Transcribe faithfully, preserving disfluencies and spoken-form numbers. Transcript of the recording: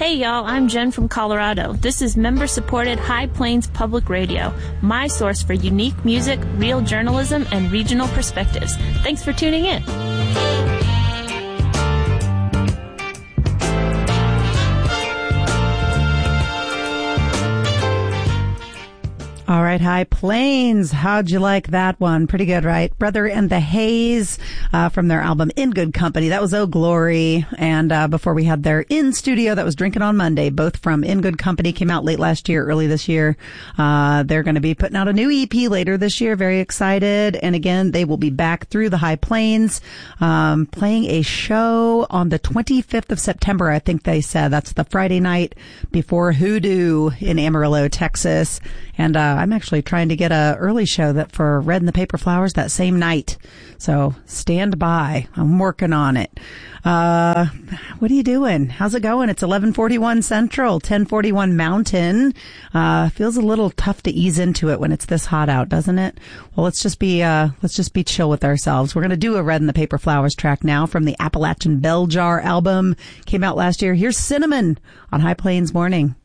Hey y'all, I'm Jen from Colorado. This is member-supported High Plains Public Radio, my source for unique music, real journalism, and regional perspectives. Thanks for tuning in. All right, High Plains. How'd you like that one? Pretty good, right? Brother and the Haze uh, from their album In Good Company. That was Oh Glory. And uh, before we had their In Studio, that was Drinking on Monday, both from In Good Company. Came out late last year, early this year. Uh, they're going to be putting out a new E P later this year. Very excited. And again, they will be back through the High Plains, um, playing a show on the twenty-fifth of September, I think they said. That's the Friday night before Hoodoo in Amarillo, Texas. And uh, I'm actually trying to get a early show that for Red and the Paper Flowers that same night. So stand by. I'm working on it. Uh, what are you doing? How's it going? It's eleven forty-one Central, ten forty-one Mountain. Uh, feels a little tough to ease into it when it's this hot out, doesn't it? Well, let's just be, uh, let's just be chill with ourselves. We're going to do a Red and the Paper Flowers track now from the Appalachian Bell Jar album. Came out last year. Here's Cinnamon on High Plains Morning.